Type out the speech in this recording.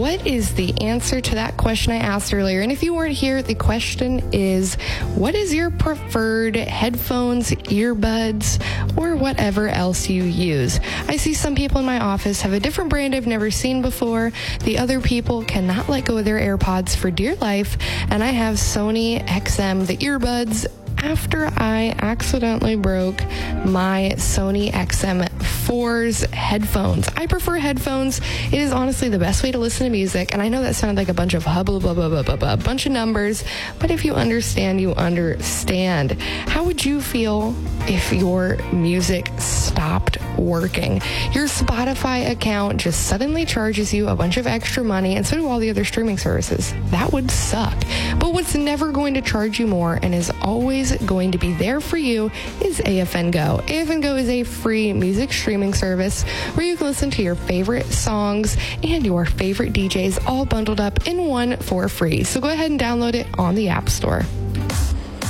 what is the answer to that question I asked earlier? And if you weren't here, the question is, what is your preferred headphones, earbuds, or whatever else you use? I see some people in my office have a different brand I've never seen before. The other people cannot let go of their AirPods for dear life, and I have Sony XM, the earbuds, after I accidentally broke my Sony XM4's headphones. I prefer headphones. It is honestly the best way to listen to music, and I know that sounded like a bunch of blah, blah, blah, blah, blah, blah, a bunch of numbers, but if you understand, you understand. How would you feel if your music stopped working? Your Spotify account just suddenly charges you a bunch of extra money, and so do all the other streaming services. That would suck. But what's never going to charge you more and is always going to be there for you is AFN Go. AFN Go is a free music streaming service where you can listen to your favorite songs and your favorite DJs all bundled up in one for free. So go ahead and download it on the App Store.